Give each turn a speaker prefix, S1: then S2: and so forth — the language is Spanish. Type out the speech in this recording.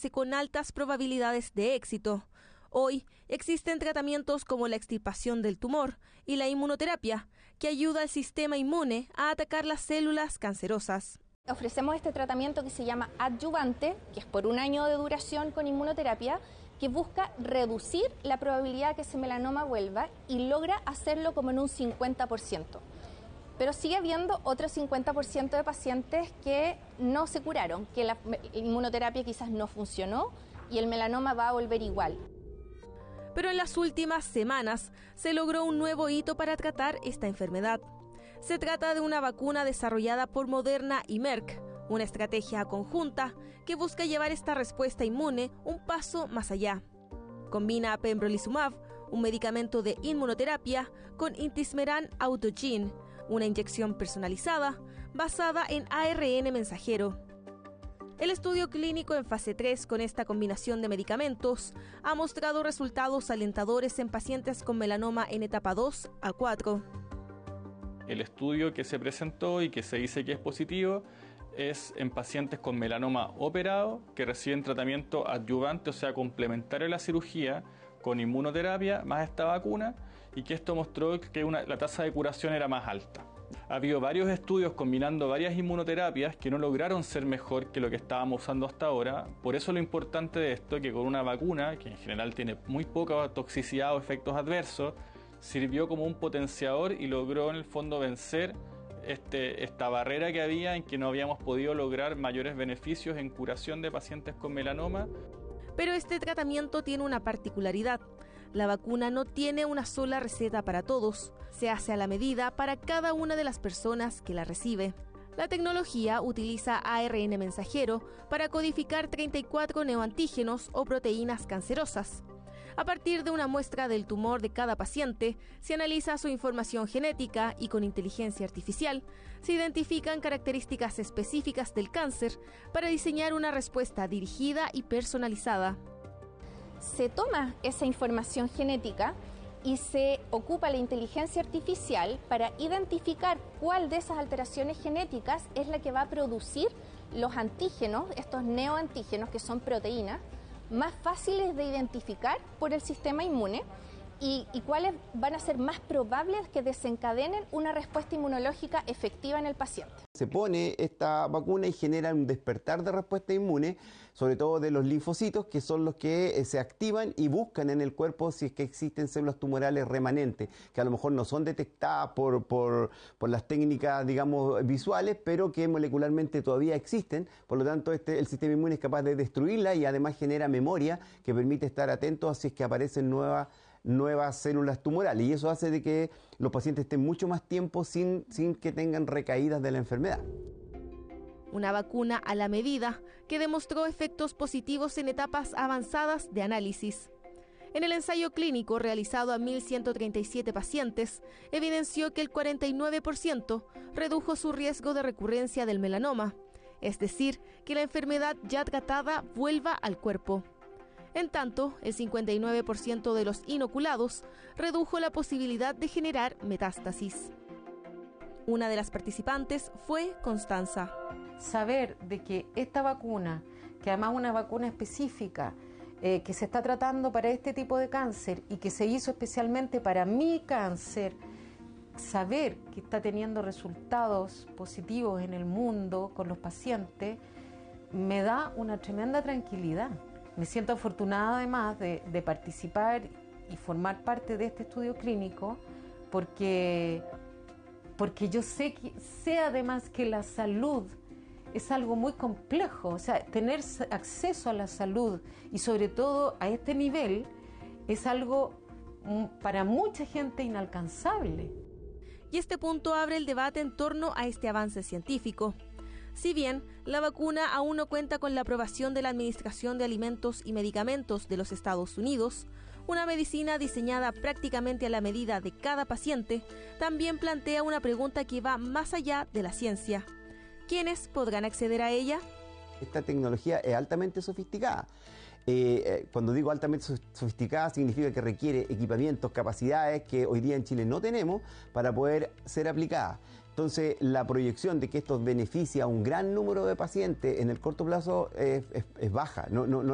S1: hace con altas probabilidades de éxito. Hoy existen tratamientos como la extirpación del tumor y la inmunoterapia, que ayuda al sistema inmune a atacar las células cancerosas.
S2: Ofrecemos este tratamiento que se llama adyuvante, que es por 1 año de duración con inmunoterapia, que busca reducir la probabilidad que ese melanoma vuelva y logra hacerlo como en un 50%. Pero sigue habiendo otro 50% de pacientes que no se curaron, que la inmunoterapia quizás no funcionó y el melanoma va a volver igual.
S1: Pero en las últimas semanas se logró un nuevo hito para tratar esta enfermedad. Se trata de una vacuna desarrollada por Moderna y Merck, una estrategia conjunta que busca llevar esta respuesta inmune un paso más allá. Combina pembrolizumab, un medicamento de inmunoterapia, con Intismeran Autogene, una inyección personalizada basada en ARN mensajero. El estudio clínico en fase 3 con esta combinación de medicamentos ha mostrado resultados alentadores en pacientes con melanoma en etapa 2 a 4.
S3: El estudio que se presentó y que se dice que es positivo es en pacientes con melanoma operado que reciben tratamiento adyuvante, o sea, complementario a la cirugía, con inmunoterapia más esta vacuna, y que esto mostró que la tasa de curación era más alta. Ha habido varios estudios combinando varias inmunoterapias que no lograron ser mejor que lo que estábamos usando hasta ahora. Por eso lo importante de esto es que con una vacuna, que en general tiene muy poca toxicidad o efectos adversos, sirvió como un potenciador y logró en el fondo vencer esta barrera que había en que no habíamos podido lograr mayores beneficios en curación de pacientes con melanoma.
S1: Pero este tratamiento tiene una particularidad. La vacuna no tiene una sola receta para todos. Se hace a la medida para cada una de las personas que la recibe. La tecnología utiliza ARN mensajero para codificar 34 neoantígenos o proteínas cancerosas. A partir de una muestra del tumor de cada paciente, se analiza su información genética y con inteligencia artificial se identifican características específicas del cáncer para diseñar una respuesta dirigida y personalizada.
S2: Se toma esa información genética y se ocupa la inteligencia artificial para identificar cuál de esas alteraciones genéticas es la que va a producir los antígenos, estos neoantígenos que son proteínas, más fáciles de identificar por el sistema inmune y cuáles van a ser más probables que desencadenen una respuesta inmunológica efectiva en el paciente.
S4: Se pone esta vacuna y genera un despertar de respuesta inmune, sobre todo de los linfocitos, que son los que se activan y buscan en el cuerpo si es que existen células tumorales remanentes, que a lo mejor no son detectadas por las técnicas, digamos, visuales, pero que molecularmente todavía existen. Por lo tanto, el sistema inmune es capaz de destruirla y además genera memoria que permite estar atentos a si es que aparecen nuevas células tumorales, y eso hace de que los pacientes estén mucho más tiempo sin que tengan recaídas de la enfermedad.
S1: Una vacuna a la medida que demostró efectos positivos en etapas avanzadas de análisis. En el ensayo clínico realizado a 1.137 pacientes, evidenció que el 49% redujo su riesgo de recurrencia del melanoma, es decir, que la enfermedad ya tratada vuelva al cuerpo. En tanto, el 59% de los inoculados redujo la posibilidad de generar metástasis. Una de las participantes fue Constanza.
S5: Saber de que esta vacuna, que además es una vacuna específica, que se está tratando para este tipo de cáncer y que se hizo especialmente para mi cáncer, saber que está teniendo resultados positivos en el mundo con los pacientes, me da una tremenda tranquilidad. Me siento afortunada además de participar y formar parte de este estudio clínico porque yo sé además que la salud es algo muy complejo, o sea, tener acceso a la salud y sobre todo a este nivel es algo para mucha gente inalcanzable.
S1: Y este punto abre el debate en torno a este avance científico. Si bien la vacuna aún no cuenta con la aprobación de la Administración de Alimentos y Medicamentos de los Estados Unidos, una medicina diseñada prácticamente a la medida de cada paciente también plantea una pregunta que va más allá de la ciencia. ¿Quiénes podrán acceder a ella?
S4: Esta tecnología es altamente sofisticada. Cuando digo altamente sofisticada significa que requiere equipamientos, capacidades que hoy día en Chile no tenemos para poder ser aplicada. Entonces, la proyección de que esto beneficia a un gran número de pacientes en el corto plazo es baja. No